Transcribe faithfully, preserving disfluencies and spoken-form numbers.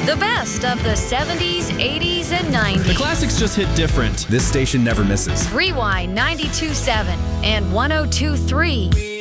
The best of the seventies, eighties, and nineties. The classics just hit different. This station never misses. Rewind ninety-two point seven and one oh two point three.